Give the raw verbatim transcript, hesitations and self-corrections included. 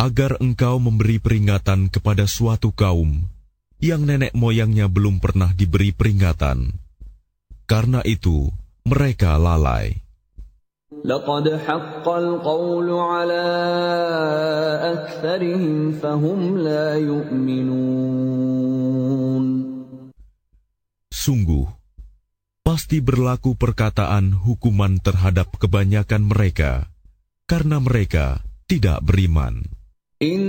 agar engkau memberi peringatan kepada suatu kaum yang nenek moyangnya belum pernah diberi peringatan. Karena itu, mereka lalai. لَقَدْ حَقَّ الْقَوْلُ عَلَىٰ أَكْثَرِهِمْ فَهُمْ لَا يُؤْمِنُونَ. Sungguh, pasti berlaku perkataan hukuman terhadap kebanyakan mereka, karena mereka tidak beriman.